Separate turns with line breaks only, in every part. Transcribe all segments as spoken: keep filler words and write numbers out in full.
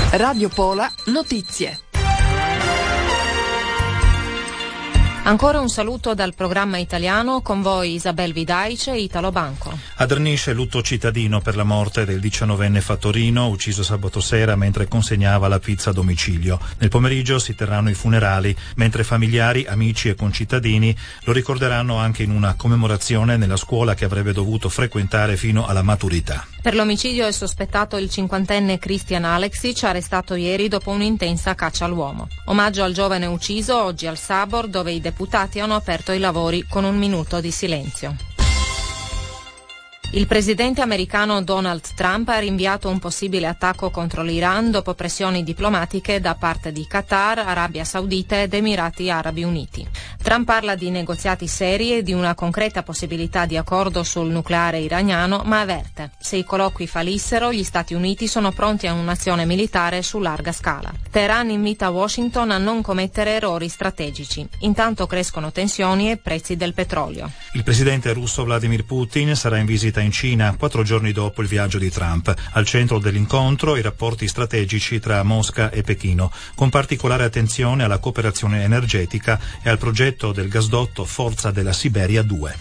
Radio Pola Notizie.
Ancora un saluto dal programma italiano, con voi Isabel Vidaice e Italo Banco.
A Drnice lutto cittadino per la morte del diciannovenne fattorino ucciso sabato sera mentre consegnava la pizza a domicilio. Nel pomeriggio si terranno i funerali, mentre familiari, amici e concittadini lo ricorderanno anche in una commemorazione nella scuola che avrebbe dovuto frequentare fino alla maturità.
Per l'omicidio è sospettato il cinquantenne Christian Aleksic, arrestato ieri dopo un'intensa caccia all'uomo. Omaggio al giovane ucciso oggi al Sabor, dove i deputati hanno aperto i lavori con un minuto di silenzio. Il presidente americano Donald Trump ha rinviato un possibile attacco contro l'Iran dopo pressioni diplomatiche da parte di Qatar, Arabia Saudita ed Emirati Arabi Uniti. Trump parla di negoziati seri e di una concreta possibilità di accordo sul nucleare iraniano, ma avverte: se i colloqui fallissero, gli Stati Uniti sono pronti a un'azione militare su larga scala. Teheran invita Washington a non commettere errori strategici. Intanto crescono tensioni e prezzi del petrolio.
Il presidente russo Vladimir Putin sarà in visita in Cina quattro giorni dopo il viaggio di Trump. Al centro dell'incontro i rapporti strategici tra Mosca e Pechino, con particolare attenzione alla cooperazione energetica e al progetto del gasdotto Forza della Siberia due.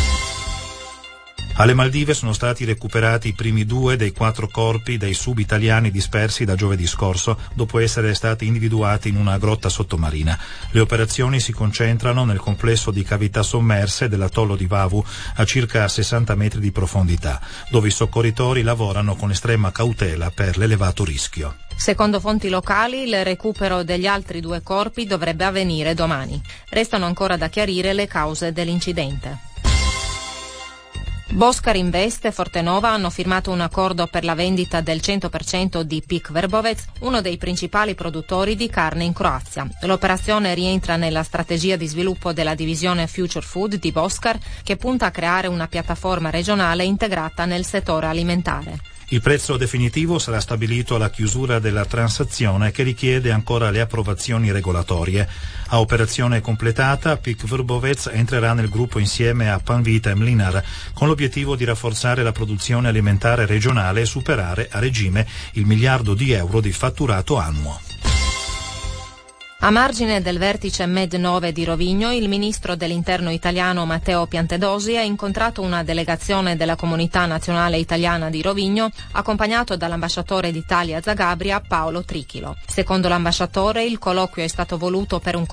Alle Maldive sono stati recuperati i primi due dei quattro corpi dei sub italiani dispersi da giovedì scorso, dopo essere stati individuati in una grotta sottomarina. Le operazioni si concentrano nel complesso di cavità sommerse dell'atollo di Vavu, a circa sessanta metri di profondità, dove i soccorritori lavorano con estrema cautela per l'elevato rischio.
Secondo fonti locali, il recupero degli altri due corpi dovrebbe avvenire domani. Restano ancora da chiarire le cause dell'incidente. Boskar Invest e Fortenova hanno firmato un accordo per la vendita del cento per cento di Pik Vrbovec, uno dei principali produttori di carne in Croazia. L'operazione rientra nella strategia di sviluppo della divisione Future Food di Boskar, che punta a creare una piattaforma regionale integrata nel settore alimentare.
Il prezzo definitivo sarà stabilito alla chiusura della transazione, che richiede ancora le approvazioni regolatorie. A operazione completata, Pik Vrbovec entrerà nel gruppo insieme a Panvita e Mlinar, con l'obiettivo di rafforzare la produzione alimentare regionale e superare a regime il miliardo di euro di fatturato annuo.
A margine del vertice Med nove di Rovigno, il ministro dell'Interno italiano Matteo Piantedosi ha incontrato una delegazione della Comunità Nazionale Italiana di Rovigno, accompagnato dall'ambasciatore d'Italia a Zagabria Paolo Trichilo. Secondo l'ambasciatore, il colloquio è stato voluto per un